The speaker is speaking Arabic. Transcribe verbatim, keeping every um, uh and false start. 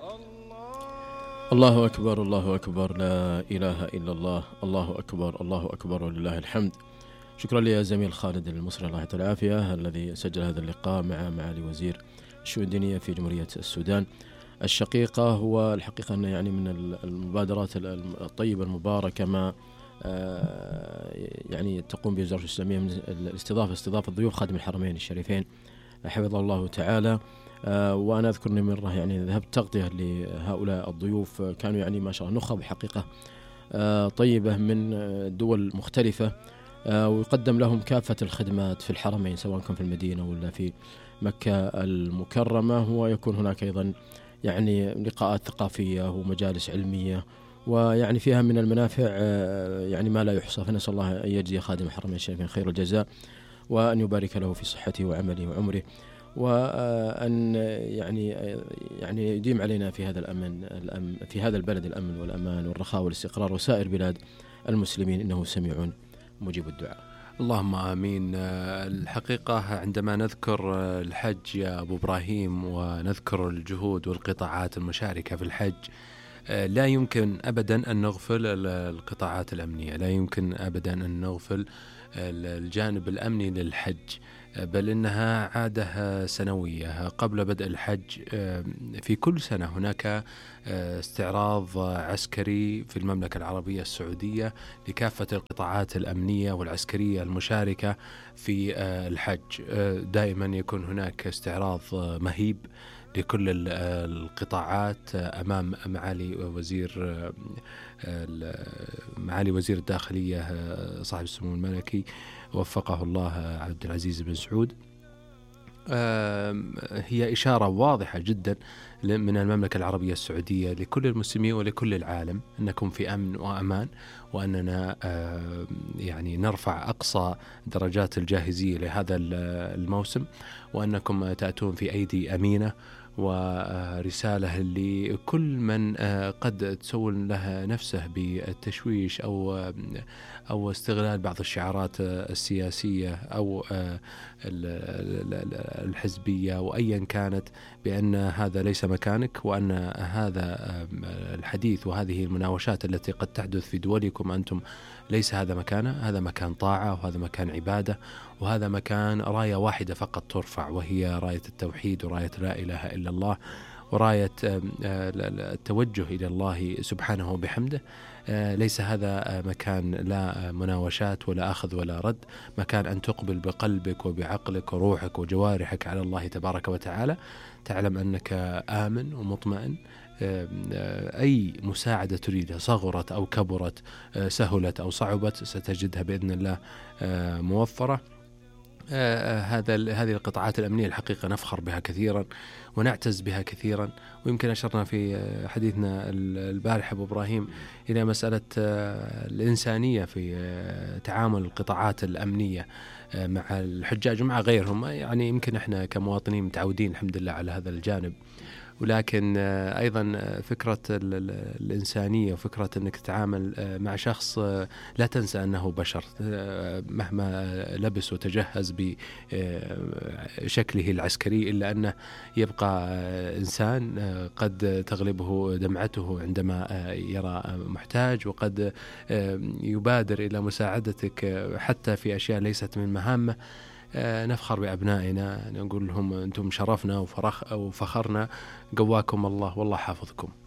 الله أكبر الله أكبر، لا إله إلا الله، الله أكبر الله أكبر ولله الحمد. شكرا لي يا زميل خالد المصري الله يعطيه العافية الذي سجل هذا اللقاء مع معالي وزير الشؤون الدينية في جمهورية السودان الشقيقة. هو الحقيقة أنه يعني من المبادرات الطيبة المباركة ما يعني تقوم بوزارة الإسلامية من الاستضافة استضافة ضيوف خادم الحرمين الشريفين حفظه الله تعالى. وأنا أذكر أني مرة يعني ذهبت تغطية لهؤلاء الضيوف، كانوا يعني ما شاء الله نخب حقيقة طيبة من دول مختلفة، ويقدم لهم كافة الخدمات في الحرمين سواء كان في المدينة ولا في مكة المكرمة. ويكون هناك أيضا يعني لقاءات ثقافية ومجالس علمية، ويعني فيها من المنافع يعني ما لا يحصى. فنسأل الله أن يجزي خادم الحرمين الشريفين خير الجزاء، وأن يبارك له في صحته وعمله وعمره، وأن يعني يعني يديم علينا في هذا الأمن الأمن في هذا البلد الأمن والأمان والرخاء والاستقرار وسائر بلاد المسلمين، إنه سميع مجيب الدعاء. اللهم آمين. الحقيقة عندما نذكر الحج يا أبو إبراهيم ونذكر الجهود والقطاعات المشاركة في الحج، لا يمكن أبدا أن نغفل القطاعات الأمنية، لا يمكن أبدا أن نغفل الجانب الأمني للحج، بل إنها عادة سنوية قبل بدء الحج. في كل سنة هناك استعراض عسكري في المملكة العربية السعودية لكافة القطاعات الأمنية والعسكرية المشاركة في الحج. دائما يكون هناك استعراض مهيب لكل القطاعات أمام معالي وزير معالي وزير الداخلية صاحب السمو الملكي وفقه الله عبد العزيز بن سعود. هي إشارة واضحة جدا من المملكة العربية السعودية لكل المسلمين ولكل العالم أنكم في أمن وأمان، وأننا يعني نرفع أقصى درجات الجاهزية لهذا الموسم، وأنكم تأتون في أيدي أمينة. ورسالة لكل من قد تسول لها نفسه بالتشويش أو أو استغلال بعض الشعارات السياسية أو الحزبية وأيا كانت، بأن هذا ليس مكانك، وأن هذا الحديث وهذه المناوشات التي قد تحدث في دولكم أنتم ليس هذا مكانه. هذا مكان طاعة، وهذا مكان عبادة، وهذا مكان راية واحدة فقط ترفع، وهي راية التوحيد وراية لا إله إلا الله وراية التوجه إلى الله سبحانه وبحمده. ليس هذا مكان لا مناوشات ولا أخذ ولا رد، مكان أن تقبل بقلبك وبعقلك وروحك وجوارحك على الله تبارك وتعالى، تعلم أنك آمن ومطمئن. أي مساعدة تريدها صغرت أو كبرت، سهلت أو صعبت، ستجدها بإذن الله موفرة. هذا هذه القطاعات الأمنية الحقيقة نفخر بها كثيرا ونعتز بها كثيرا. ويمكن أشرنا في حديثنا البارح أبو إبراهيم إلى مسألة الإنسانية في تعامل القطاعات الأمنية مع الحجاج ومع غيرهم. يعني يمكن إحنا كمواطنين متعودين الحمد لله على هذا الجانب، ولكن أيضا فكرة الإنسانية وفكرة أنك تتعامل مع شخص لا تنسى أنه بشر مهما لبس وتجهز بشكله العسكري، إلا أنه يبقى إنسان قد تغلبه دمعته عندما يرى محتاج، وقد يبادر إلى مساعدتك حتى في أشياء ليست من مهامه. نفخر بأبنائنا، نقول لهم أنتم شرفنا وفرخ وفخرنا، قواكم الله والله حافظكم.